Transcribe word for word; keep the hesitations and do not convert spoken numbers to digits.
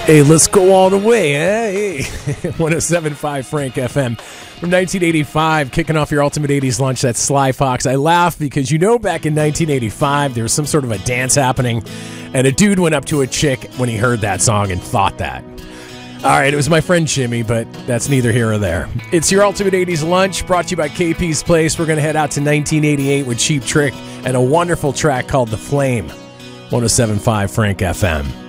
Hey, let's go all the way, eh? Hey. one oh seven point five Frank F M. From nineteen eighty-five, kicking off your Ultimate eighties lunch, that's Sly Fox. I laugh because you know back in nineteen eighty-five, there was some sort of a dance happening, and a dude went up to a chick when he heard that song and thought that. All right, it was my friend Jimmy, but that's neither here or there. It's your Ultimate eighties lunch, brought to you by K P's Place. We're going to head out to nineteen eighty-eight with Cheap Trick and a wonderful track called The Flame. one oh seven point five Frank F M.